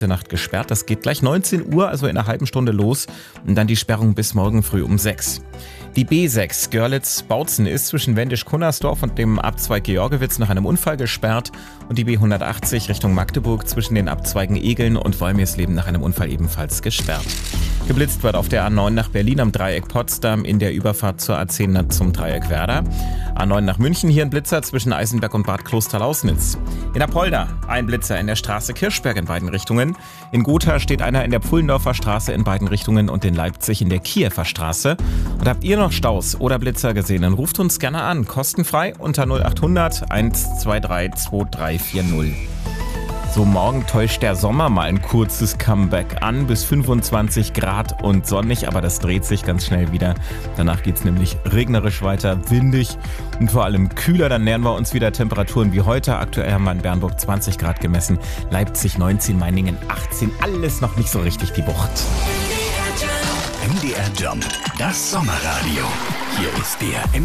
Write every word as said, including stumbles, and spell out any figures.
der Nacht gesperrt. Das geht gleich neunzehn Uhr, also in einer halben Stunde los. Und dann die Sperrung bis morgen früh um sechs. Die B sechs Görlitz-Bautzen ist zwischen Wendisch-Kunnersdorf und dem Abzweig Georgewitz nach einem Unfall gesperrt und die B hundertachtzig Richtung Magdeburg zwischen den Abzweigen Egeln und Wolmirsleben nach einem Unfall ebenfalls gesperrt. Geblitzt wird auf der A neun nach Berlin am Dreieck Potsdam in der Überfahrt zur A zehn zum Dreieck Werder. A neun nach München, hier ein Blitzer zwischen Eisenberg und Bad Klosterlausnitz. In Apolda ein Blitzer in der Straße Kirchberg in beiden Richtungen. In Gotha steht einer in der Pfullendorfer Straße in beiden Richtungen und in Leipzig in der Kiewer Straße. Und habt ihr noch Staus oder Blitzer gesehen, dann ruft uns gerne an. Kostenfrei unter null acht hundert eins zwei drei zwei drei vier null. So, morgen täuscht der Sommer mal ein kurzes Comeback an, bis fünfundzwanzig Grad und sonnig, aber das dreht sich ganz schnell wieder. Danach geht's nämlich regnerisch weiter, windig und vor allem kühler. Dann nähern wir uns wieder Temperaturen wie heute. Aktuell haben wir in Bernburg zwanzig Grad gemessen, Leipzig neunzehn, Meiningen achtzehn. Alles noch nicht so richtig die Wucht. M D R Jump, das Sommerradio. Hier ist der